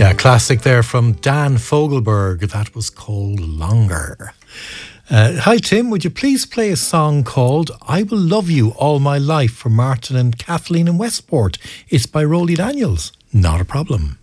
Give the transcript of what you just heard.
Yeah, classic there from Dan Fogelberg. That was called Longer. Hi, Tim. Would you please play a song called I Will Love You All My Life for Martin and Kathleen in Westport? It's by Rolly Daniels. Not a problem.